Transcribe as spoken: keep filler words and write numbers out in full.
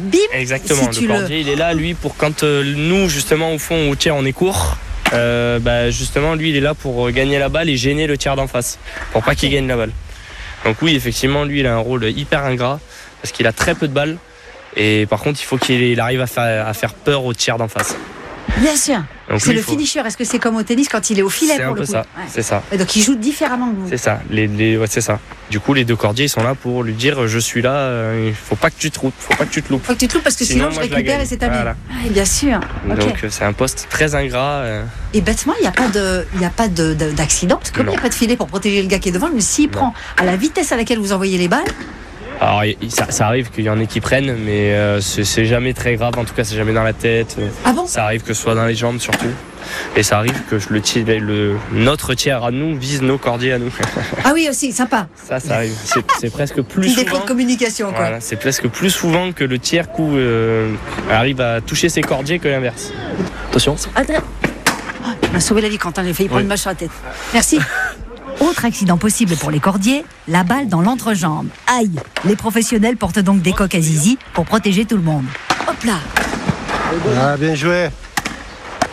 bim. Exactement, si le cordier, le... il est là, lui, pour quand euh, nous, justement, au fond, au tir, on est court. Euh, bah, justement, lui, il est là pour gagner la balle et gêner le tir d'en face, pour pas okay. qu'il gagne la balle. Donc oui, effectivement, lui, il a un rôle hyper ingrat parce qu'il a très peu de balles. Et par contre, il faut qu'il arrive à faire, à faire peur au tir d'en face. Bien sûr. Donc, c'est lui, le faut... finisher. Est-ce que c'est comme au tennis quand il est au filet pour le coup ? C'est un peu ça. Ouais. C'est ça. Et donc il joue différemment que vous. C'est ça. Les, les... Ouais, c'est ça. Du coup, les deux cordiers, ils sont là pour lui dire je suis là. Euh, il faut pas que tu te loupes. Faut pas que tu te loupes. Faut que tu te loupes parce que sinon, sinon je moi, récupère je et c'est terminé. Voilà. Ah, bien sûr. Donc okay. c'est un poste très ingrat. Euh... Et bêtement, il n'y a pas de, il y a pas de, de, d'accident. Parce que comme il n'y a pas de filet pour protéger le gars qui est devant, mais s'il non. prend à la vitesse à laquelle vous envoyez les balles. Alors ça, ça arrive qu'il y en ait qui prennent, mais euh, c'est, c'est jamais très grave. En tout cas, c'est jamais dans la tête. Ah bon ? Ça arrive que ce soit dans les jambes surtout. Et ça arrive que le, tir, le notre tir à nous vise nos cordiers à nous. Ah oui aussi, sympa. Ça, ça arrive. C'est, c'est presque plus souvent. Des points de communication quoi. Voilà, c'est presque plus souvent que le tir coup euh, arrive à toucher ses cordiers que l'inverse. Attention. Attends. Oh, il m'a sauvé la vie Quentin, j'ai failli prendre oui. une mâche sur la tête. Merci. Autre accident possible pour les cordiers, la balle dans l'entrejambe. Aïe! Les professionnels portent donc des coques à zizi pour protéger tout le monde. Hop là! Ah, bien joué!